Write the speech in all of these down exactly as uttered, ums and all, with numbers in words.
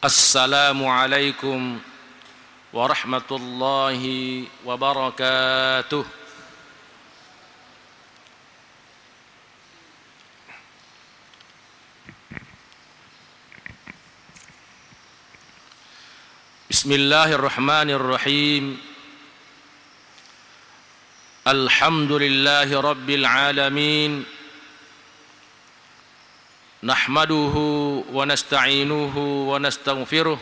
Assalamualaikum warahmatullahi wabarakatuh. Bismillahirrahmanirrahim. Alhamdulillahi rabbil alamin. Nahmaduhu wa nasta'inuhu wa nastaghfiruh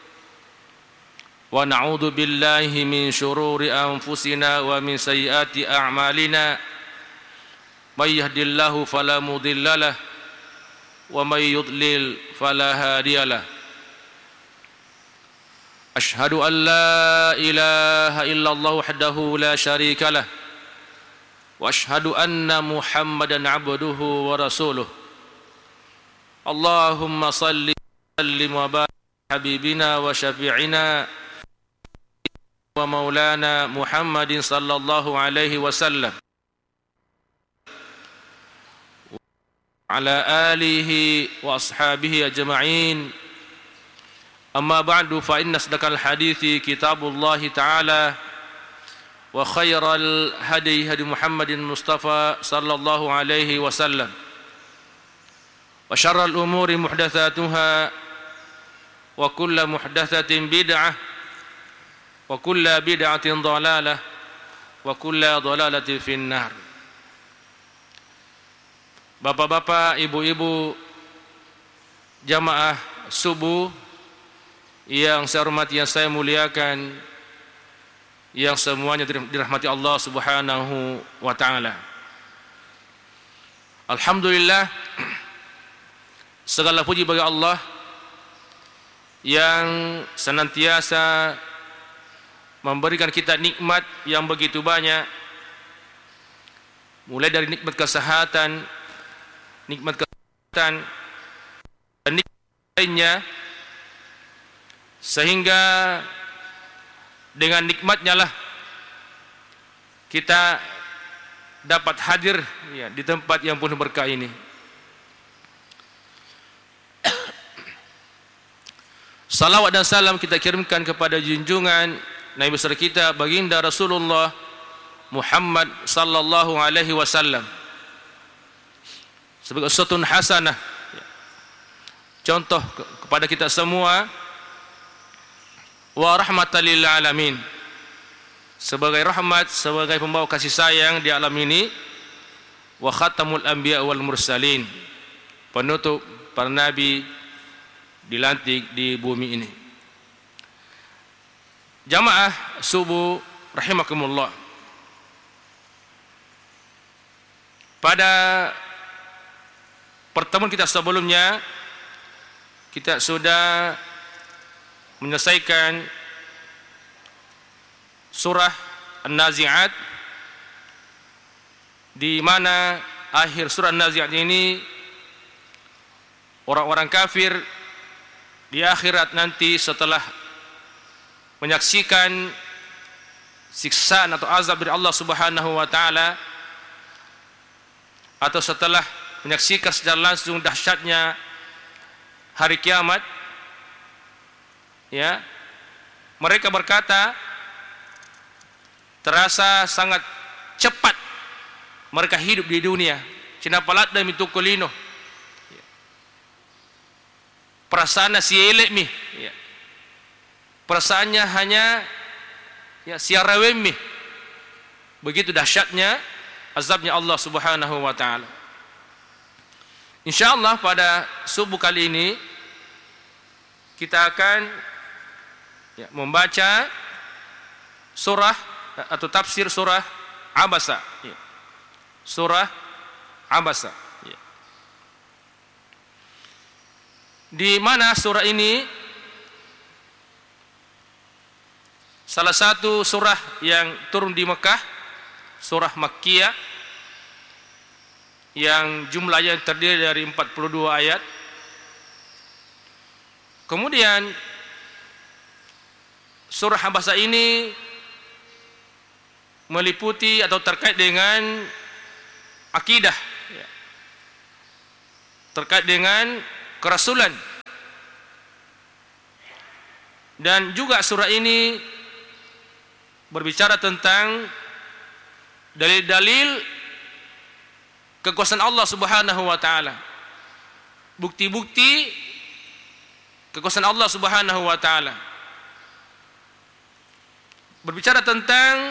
wa na'udzu billahi min shururi anfusina wa min sayyiati a'malina. May yahdihillahu fala mudhillalah wa may yudlil fala hadiyalah. Ashhadu an la ilaha illallah wahdahu la syarikalah wa ashhadu anna Muhammadan 'abduhu wa rasuluh. Allahumma salli sallim wa barik habibina wa syafi'ina wa maulana Muhammadin sallallahu alaihi wasallam ala alihi wa ashabihi ajma'in. Amma ba'du, fa inna asdaqal hadithi kitabullah ta'ala wa khairal hadi hadi Muhammadin Mustafa sallallahu alaihi wasallam wa syarral umuri muhdatsatuha wa kullu muhdatsatin bid'ah wa kullu bid'atin dhalalah wa kullu dhalalatin finnar. Bapak-bapak, ibu-ibu, jamaah subuh yang saya hormati, yang saya muliakan, yang semuanya dirahmati Allah Subhanahu wa taala. Alhamdulillah, segala puji bagi Allah yang senantiasa memberikan kita nikmat yang begitu banyak, mulai dari nikmat kesehatan, nikmat kesehatan dan nikmat lainnya, sehingga dengan nikmatnya lah kita dapat hadir ya, di tempat yang penuh berkah ini. Salawat dan salam kita kirimkan kepada junjungan Nabi besar kita baginda Rasulullah Muhammad sallallahu alaihi wasallam sebagai uswatun hasanah, contoh kepada kita semua, wa rahmatan lil alamin, sebagai rahmat, sebagai pembawa kasih sayang di alam ini, wa khatamul anbiya wal mursalin, penutup para nabi dilantik di bumi ini. Jamaah subuh rahimakumullah, pada pertemuan kita sebelumnya kita sudah menyelesaikan surah An-Nazi'at, di mana akhir surah An-Nazi'at ini orang-orang kafir di akhirat nanti setelah menyaksikan siksaan atau azab dari Allah Subhanahu wa taala, atau setelah menyaksikan secara langsung dahsyatnya hari kiamat, ya, mereka berkata terasa sangat cepat mereka hidup di dunia. Cina palat dan mitukulino, perasaan si elek mi, ya, perasaannya hanya ya siarawem mi. Begitu dahsyatnya azabnya Allah Subhanahu wa taala. Insyaallah pada subuh kali ini kita akan ya, membaca surah atau tafsir surah Abasa, ya. Surah Abasa, ya. Di mana surah ini salah satu surah yang turun di Mekah, surah Makkiyah, yang jumlahnya terdiri dari empat puluh dua ayat. Kemudian surah Abasa ini meliputi atau terkait dengan akidah, ya, terkait dengan kerasulan, Dan juga surah ini berbicara tentang dalil-dalil kekuasaan Allah Subhanahu wa taala. Bukti-bukti kekuasaan Allah Subhanahu wa taala. Berbicara tentang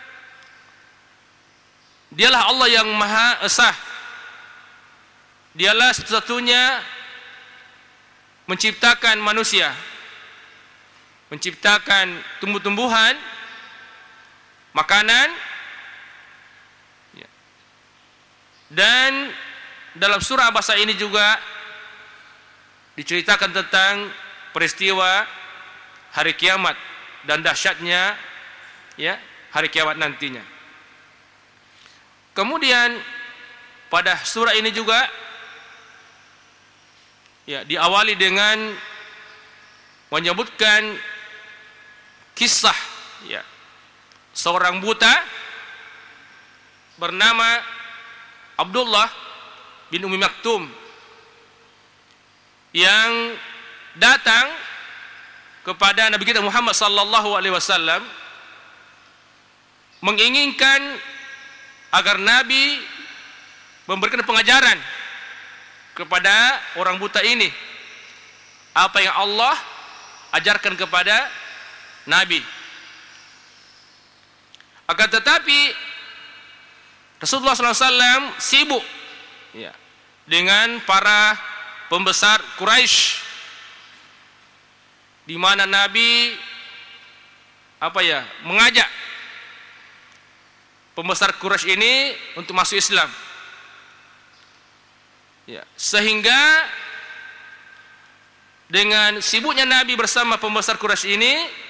Dialah Allah yang Maha Esa. Dialah satu-satunya menciptakan manusia, menciptakan tumbuh-tumbuhan, makanan, dan dalam surah Abasa ini juga diceritakan tentang peristiwa hari kiamat dan dahsyatnya ya hari kiamat nantinya. Kemudian pada surah ini juga ya diawali dengan menyebutkan kisah ya seorang buta bernama Abdullah bin Ummi Maktum yang datang kepada Nabi kita Muhammad sallallahu alaihi wasallam menginginkan agar Nabi memberikan pengajaran kepada orang buta ini apa yang Allah ajarkan kepada Nabi. Akan tetapi Rasulullah sallallahu alaihi wasallam sibuk ya, dengan para pembesar Quraisy, di mana Nabi apa ya mengajak pembesar Quraisy ini untuk masuk Islam. Ya, sehingga dengan sibuknya Nabi bersama pembesar Quraisy ini,